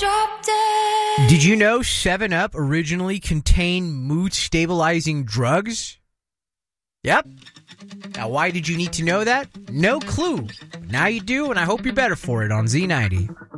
Did you know 7-Up originally contained mood-stabilizing drugs? Yep. Now, why did you need to know that? No clue. Now you do, and I hope you're better for it on Z90.